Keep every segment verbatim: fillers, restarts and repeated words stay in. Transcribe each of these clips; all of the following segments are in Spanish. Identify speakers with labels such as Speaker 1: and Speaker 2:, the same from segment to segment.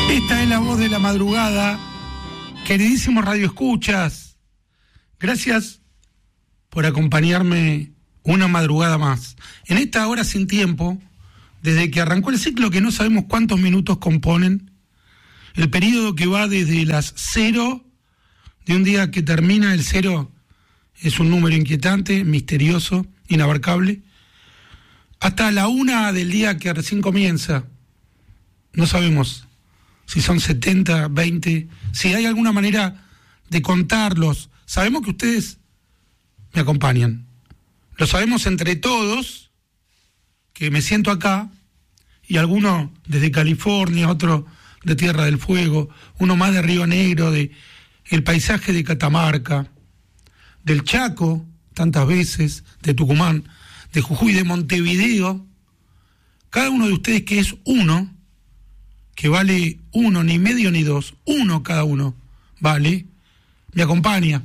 Speaker 1: Esta es la voz de la madrugada. Queridísimos radioescuchas, gracias por acompañarme una madrugada más. En esta hora sin tiempo, desde que arrancó el ciclo que no sabemos cuántos minutos componen, el periodo que va desde las cero, de un día que termina el cero, es un número inquietante, misterioso, inabarcable, hasta la una del día que recién comienza. No sabemos si son setenta, veinte, si hay alguna manera de contarlos. Sabemos que ustedes me acompañan. Lo sabemos entre todos, que me siento acá, y alguno desde California, otro de Tierra del Fuego, uno más de Río Negro, de el paisaje de Catamarca, del Chaco, tantas veces, de Tucumán, de Jujuy, de Montevideo. Cada uno de ustedes que es uno, que vale uno, ni medio ni dos, uno cada uno, vale, me acompaña.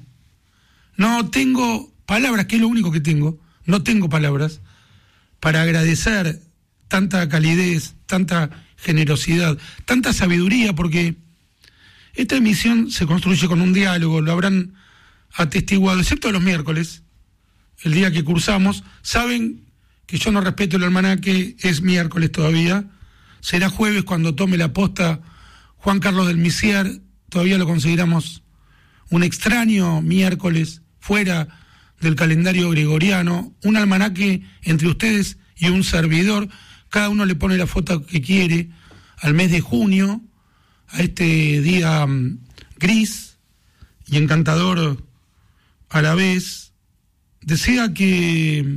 Speaker 1: No tengo palabras, que es lo único que tengo, no tengo palabras para agradecer tanta calidez, tanta generosidad, tanta sabiduría, porque esta emisión se construye con un diálogo, lo habrán atestiguado, excepto los miércoles, el día que cursamos. Saben que yo no respeto el almanaque, es miércoles todavía. Será jueves cuando tome la posta Juan Carlos del Misier, todavía lo consideramos un extraño miércoles fuera del calendario gregoriano, un almanaque entre ustedes y un servidor, cada uno le pone la foto que quiere al mes de junio, a este día um, gris y encantador a la vez. Decía que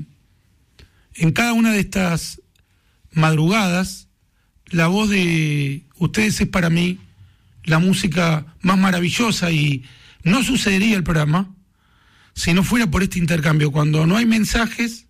Speaker 1: en cada una de estas madrugadas, la voz de ustedes es para mí la música más maravillosa, y no sucedería el programa si no fuera por este intercambio. Cuando no hay mensajes,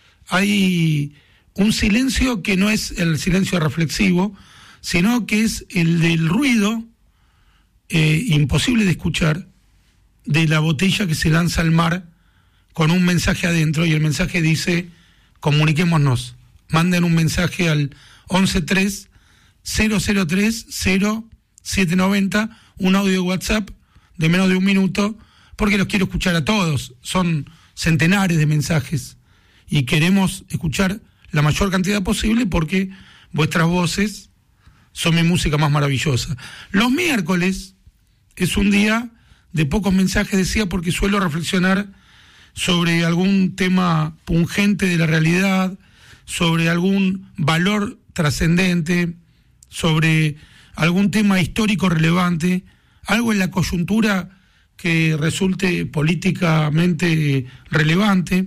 Speaker 1: hay un silencio que no es el silencio reflexivo, sino que es el del ruido eh, imposible de escuchar de la botella que se lanza al mar con un mensaje adentro, y el mensaje dice: comuniquémonos, manden un mensaje al once tres cero cero tres cero siete noventa, un audio de WhatsApp de menos de un minuto, porque los quiero escuchar a todos. Son centenares de mensajes y queremos escuchar la mayor cantidad posible, porque vuestras voces son mi música más maravillosa. Los miércoles es un día de pocos mensajes, decía, porque suelo reflexionar sobre algún tema pungente de la realidad, sobre algún valor trascendente, sobre algún tema histórico relevante, algo en la coyuntura que resulte políticamente relevante,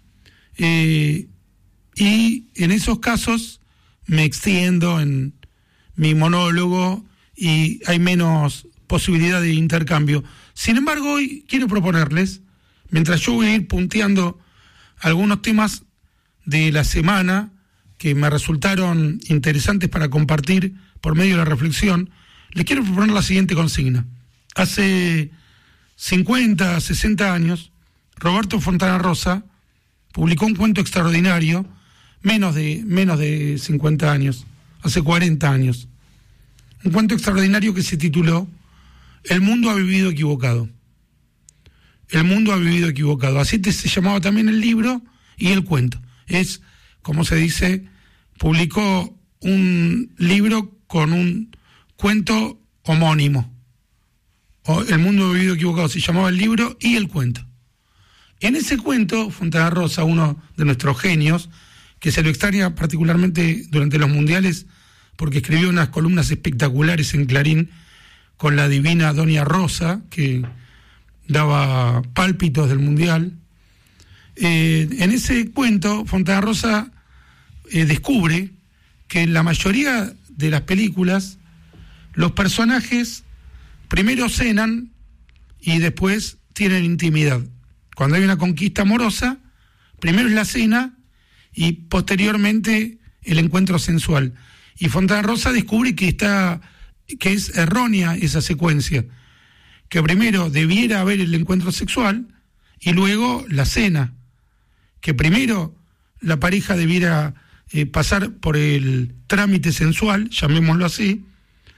Speaker 1: eh, y en esos casos me extiendo en mi monólogo y hay menos posibilidad de intercambio. Sin embargo, hoy quiero proponerles, mientras yo voy a ir punteando algunos temas de la semana que me resultaron interesantes para compartir por medio de la reflexión, les quiero proponer la siguiente consigna. Hace cincuenta, sesenta años, Roberto Fontana Rosa publicó un cuento extraordinario, menos de, menos de cincuenta años, hace cuarenta años. Un cuento extraordinario que se tituló El mundo ha vivido equivocado. El mundo ha vivido equivocado. Así te, se llamaba también el libro y el cuento. Es, como se dice, publicó un libro con un cuento homónimo. O El mundo ha vivido equivocado se llamaba el libro y el cuento. En ese cuento, Fontana Rosa, uno de nuestros genios, que se lo extraña particularmente durante los mundiales, porque escribió unas columnas espectaculares en Clarín con la divina Doña Rosa, que daba pálpitos del mundial. Eh, en ese cuento, Fontana Rosa eh, descubre que en la mayoría de las películas los personajes primero cenan y después tienen intimidad. Cuando hay una conquista amorosa, primero es la cena y posteriormente el encuentro sensual. Y Fontana Rosa descubre que está, que es errónea esa secuencia, que primero debiera haber el encuentro sexual y luego la cena, que primero la pareja debiera eh, pasar por el trámite sensual, llamémoslo así,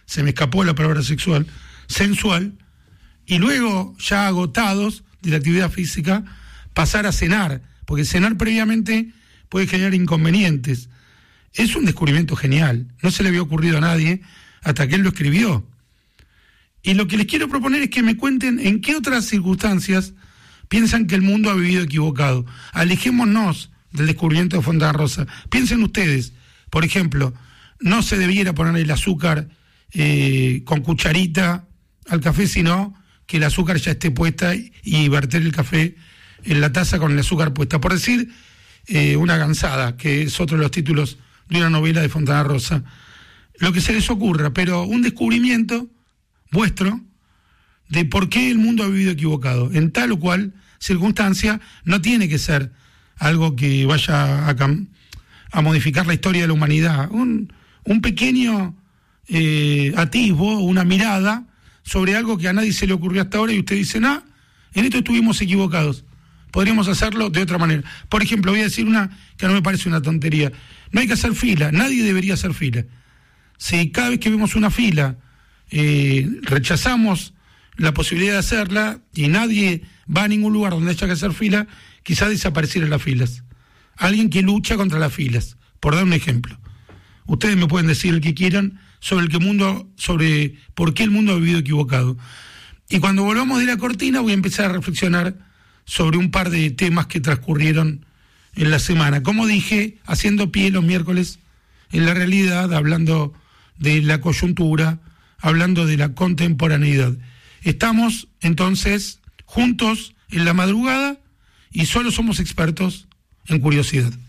Speaker 1: se me escapó la palabra sexual, sensual, y luego, ya agotados de la actividad física, pasar a cenar, porque cenar previamente puede generar inconvenientes. Es un descubrimiento genial, no se le había ocurrido a nadie hasta que él lo escribió. Y lo que les quiero proponer es que me cuenten en qué otras circunstancias piensan que el mundo ha vivido equivocado. Alejémonos del descubrimiento de Fontana Rosa. Piensen ustedes, por ejemplo, no se debiera poner el azúcar eh, con cucharita al café, sino que el azúcar ya esté puesta y verter el café en la taza con el azúcar puesta. Por decir eh, una gansada, que es otro de los títulos de una novela de Fontana Rosa. Lo que se les ocurra, pero un descubrimiento vuestro de por qué el mundo ha vivido equivocado. En tal o cual circunstancia no tiene que ser algo que vaya a, cam- a modificar la historia de la humanidad. Un, un pequeño eh, atisbo, una mirada sobre algo que a nadie se le ocurrió hasta ahora y usted dice, no, en esto estuvimos equivocados. Podríamos hacerlo de otra manera. Por ejemplo, voy a decir una que no me parece una tontería. No hay que hacer fila, nadie debería hacer fila. Si cada vez que vemos una fila eh, rechazamos la posibilidad de hacerla y nadie va a ningún lugar donde haya que hacer fila, quizás desaparecieran las filas. Alguien que lucha contra las filas, por dar un ejemplo. Ustedes me pueden decir el que quieran sobre el que mundo, sobre por qué el mundo ha vivido equivocado. Y cuando volvamos de la cortina voy a empezar a reflexionar sobre un par de temas que transcurrieron en la semana. Como dije, haciendo pie los miércoles en la realidad, hablando de la coyuntura, hablando de la contemporaneidad. Estamos entonces juntos en la madrugada y solo somos expertos en curiosidad.